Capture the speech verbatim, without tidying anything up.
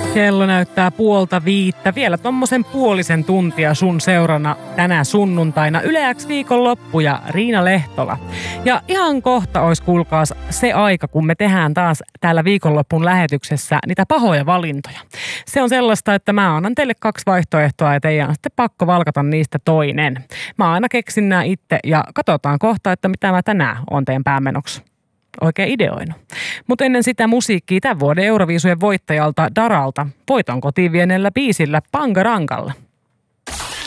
Kello näyttää puolta viittä. Vielä tommosen puolisen tuntia sun seurana tänä sunnuntaina. Yle X viikonloppu ja Riina Lehtola. Ja ihan kohta olisi kuulkaas se aika, kun me tehdään taas täällä viikonloppun lähetyksessä niitä pahoja valintoja. Se on sellaista, että mä annan teille kaksi vaihtoehtoa ja teidän on sitten pakko valkata niistä toinen. Mä aina keksin nää itse ja katsotaan kohta, että mitä mä tänään on teidän päämenoksi oikein ideoinut. Mutta ennen sitä musiikkia tämän vuoden Euroviisujen voittajalta Daralta voiton kotiin vienellä biisillä Pangarankalla.